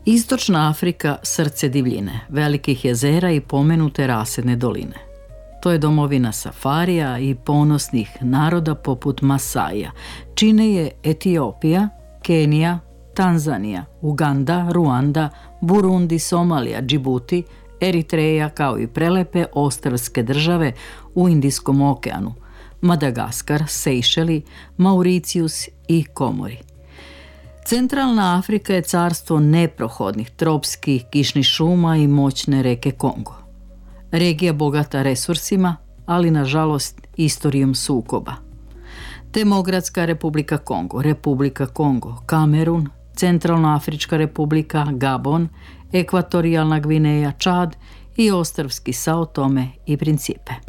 Istočna Afrika srce divljine, velikih jezera i pomenute rasedne doline. To je domovina safarija i ponosnih naroda poput Masaija. Čine je Etiopija, Kenija, Tanzanija, Uganda, Ruanda, Burundi, Somalija, Džibuti, Eritreja kao i prelepe ostrvske države u Indijskom okeanu, Madagaskar, Sejšeli, Mauricijus i Komori. Centralna Afrika je carstvo neprohodnih tropskih kišnih šuma i moćne reke Kongo. Regija bogata resursima, ali nažalost istorijom sukoba. Demokratska Republika Kongo, Kamerun, Centralnoafrička Republika, Gabon, Ekvatorijalna Gvineja, Čad i ostrvski Sao Tome i Principe.